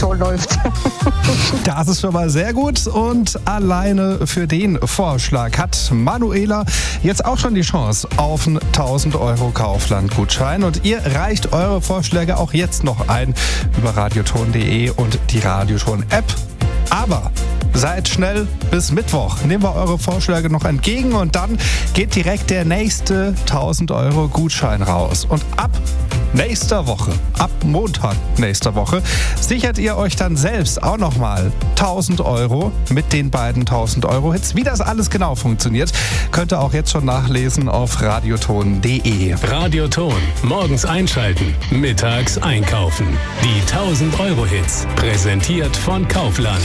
toll läuft. Das ist schon mal sehr gut. Und alleine für den Vorschlag hat Manuela jetzt auch schon die Chance auf einen 1000 € Kaufland-Gutschein. Und ihr reicht eure Vorschläge auch jetzt noch ein über radioton.de und die Radioton-App. Aber seid schnell, bis Mittwoch nehmen wir eure Vorschläge noch entgegen und dann geht direkt der nächste 1000 € Gutschein raus. Und ab nächster Woche, ab Montag nächster Woche, sichert ihr euch dann selbst auch nochmal 1000 € mit den beiden 1000 € Hits. Wie das alles genau funktioniert, könnt ihr auch jetzt schon nachlesen auf radioton.de. Radioton. Morgens einschalten, mittags einkaufen. Die 1000 € Hits. Präsentiert von Kaufland.